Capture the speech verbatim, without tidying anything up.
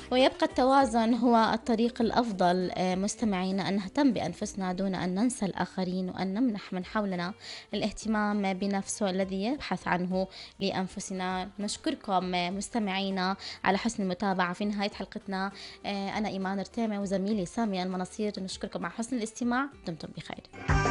ويبقى التوازن هو الطريق الأفضل. آه، مستمعينا، أن نهتم بأنفسنا دون أن ننسى الآخرين، وأن نمنح من حولنا الاهتمام بنفسه الذي يبحث عنه لأنفسنا. نشكركم آه، مستمعينا على حسن المتابعة. في نهاية حلقتنا آه، أنا إيمان رتيمة وزميلي سامي المناصير نشكركم على حسن الاستماع. دمتم بخير.